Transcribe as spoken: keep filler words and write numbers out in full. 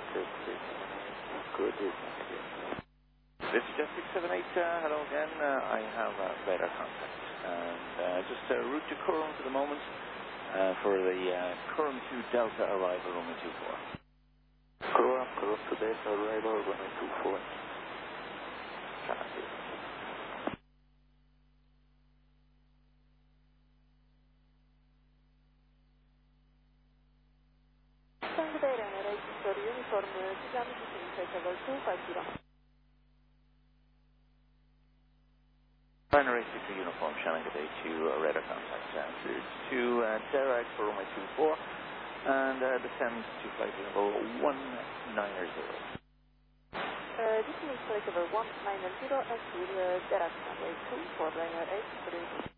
Good. This is Jet six seven eight, uh, hello again. Uh, I have uh, radar contact. And uh, just uh, route to Curram for the moment uh, for the uh, Curram two Delta arrival, runway two four. Curram, Curram two Delta arrival, runway two four. Traffic. Tango Data, register uniform, Tijani Station, level two five zero. Binary six uniform, Shannon Day to uh, radar contact. Answers to uh, Derac for runway two four and uh, descend to flight level one nine zero. Uh, this is flight level one nine zero and to uh, Derac runway two for Ryanair eight three.